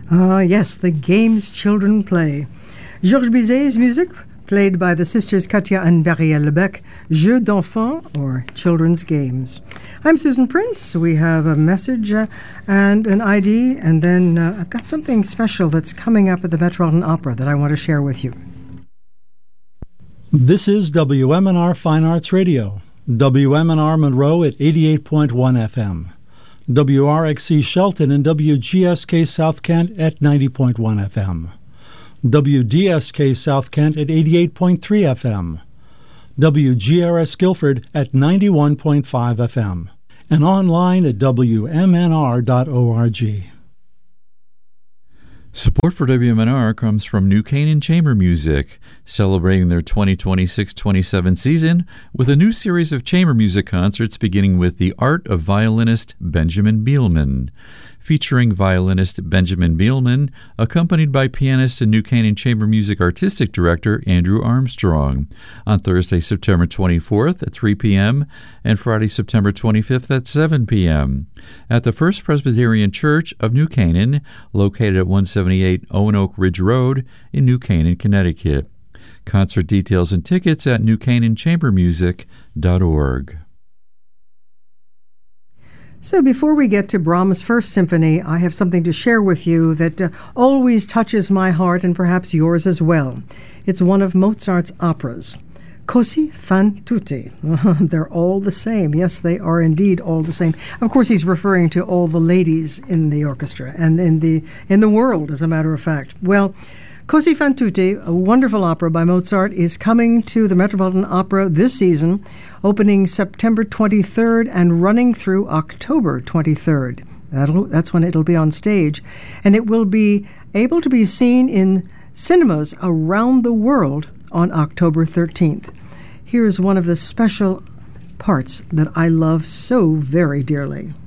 Ah, yes, the games children play. Georges Bizet's music, played by the sisters Katia and Marielle Lebec, Jeux d'enfants, or Children's Games. I'm Susan Prince. We have a message and an ID, and then I've got something special that's coming up at the Metropolitan Opera that I want to share with you. This is WMNR Fine Arts Radio, WMNR Monroe at 88.1 FM, WRXC Shelton and WGSK South Kent at 90.1 FM. WDSK South Kent at 88.3 FM, WGRS Guilford at 91.5 FM, and online at WMNR.org. Support for WMNR comes from New Canaan Chamber Music, celebrating their 2026-27 season with a new series of chamber music concerts beginning with The Art of Violinist Benjamin Bielman. Featuring violinist Benjamin Bielman, accompanied by pianist and New Canaan Chamber Music Artistic Director Andrew Armstrong, on Thursday, September 24th at 3 p.m. and Friday, September 25th at 7 p.m. at the First Presbyterian Church of New Canaan, located at 178 Owen Ridge Road in New Canaan, Connecticut. Concert details and tickets at newcananchambermusic.org. So before we get to Brahms' First Symphony, I have something to share with you that always touches my heart and perhaps yours as well. It's one of Mozart's operas, Così fan tutti. They're all the same. Yes, they are indeed all the same. Of course, he's referring to all the ladies in the orchestra and in the world, as a matter of fact. Well, Così fan tutti, a wonderful opera by Mozart, is coming to the Metropolitan Opera this season, opening September 23rd and running through October 23rd. That's when it'll be on stage. And it will be able to be seen in cinemas around the world on October 13th. Here's one of the special parts that I love so very dearly.